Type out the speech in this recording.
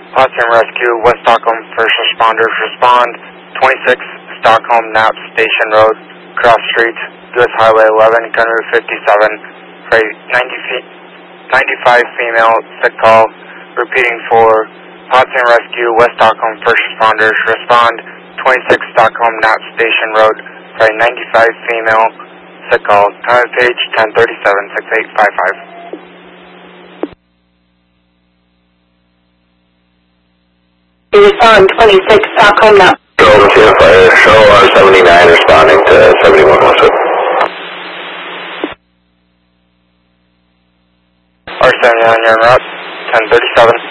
Potsdam Rescue, West Stockholm, first responders respond. 26 Stockholm Knapp Station Road, Cross Street, US Highway 11, gun route 57, freight 95 female, sick call. Repeating for Potsdam Rescue, West Stockholm, first responders respond. 26 Stockholm Knapp Station Road, freight 95 female, sick call. Time page 1037-6855. Respond 26 Stockholm Knapp. Golden Field Fire, show R79 responding to 7116. R79, you're en route, 1037.